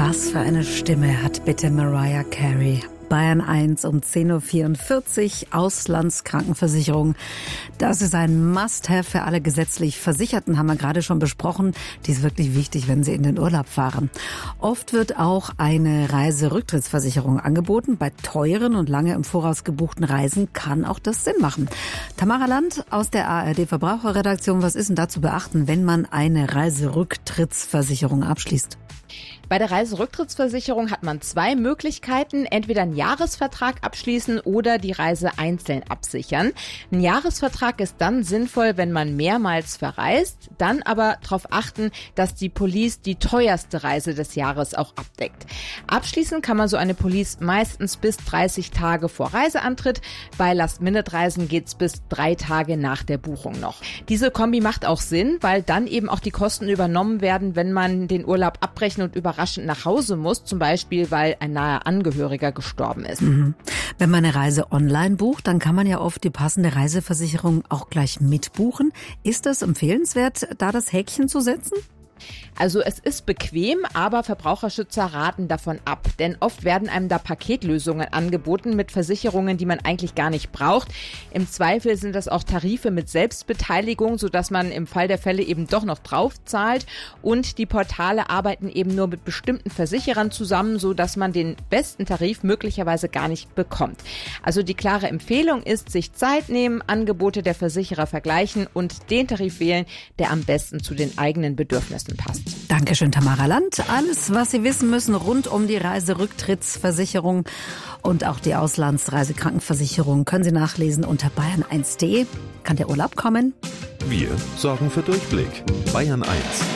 Was für eine Stimme hat bitte Mariah Carey. Bayern 1 um 10.44 Uhr, Auslandskrankenversicherung. Das ist ein Must-have für alle gesetzlich Versicherten, haben wir gerade schon besprochen. Die ist wirklich wichtig, wenn sie in den Urlaub fahren. Oft wird auch eine Reiserücktrittsversicherung angeboten. Bei teuren und lange im Voraus gebuchten Reisen kann auch das Sinn machen. Tamara Land aus der ARD-Verbraucherredaktion, was ist denn da zu beachten, wenn man eine Reiserücktrittsversicherung abschließt? Bei der Reiserücktrittsversicherung hat man zwei Möglichkeiten, entweder einen Jahresvertrag abschließen oder die Reise einzeln absichern. Ein Jahresvertrag ist dann sinnvoll, wenn man mehrmals verreist, dann aber darauf achten, dass die Police die teuerste Reise des Jahres auch abdeckt. Abschließen kann man so eine Police meistens bis 30 Tage vor Reiseantritt. Bei Last-Minute-Reisen geht's bis 3 Tage nach der Buchung noch. Diese Kombi macht auch Sinn, weil dann eben auch die Kosten übernommen werden, wenn man den Urlaub abbrechen und überraschend nach Hause muss, zum Beispiel, weil ein naher Angehöriger gestorben ist. Wenn man eine Reise online bucht, dann kann man ja oft die passende Reiseversicherung auch gleich mitbuchen. Ist das empfehlenswert, da das Häkchen zu setzen? Also es ist bequem, aber Verbraucherschützer raten davon ab, denn oft werden einem da Paketlösungen angeboten mit Versicherungen, die man eigentlich gar nicht braucht. Im Zweifel sind das auch Tarife mit Selbstbeteiligung, sodass man im Fall der Fälle eben doch noch drauf zahlt, und die Portale arbeiten eben nur mit bestimmten Versicherern zusammen, sodass man den besten Tarif möglicherweise gar nicht bekommt. Also die klare Empfehlung ist, sich Zeit nehmen, Angebote der Versicherer vergleichen und den Tarif wählen, der am besten zu den eigenen Bedürfnissen passt. Dankeschön, Tamara Land. Alles, was Sie wissen müssen rund um die Reiserücktrittsversicherung und auch die Auslandsreisekrankenversicherung, können Sie nachlesen unter bayern1.de. Kann der Urlaub kommen? Wir sorgen für Durchblick. Bayern 1.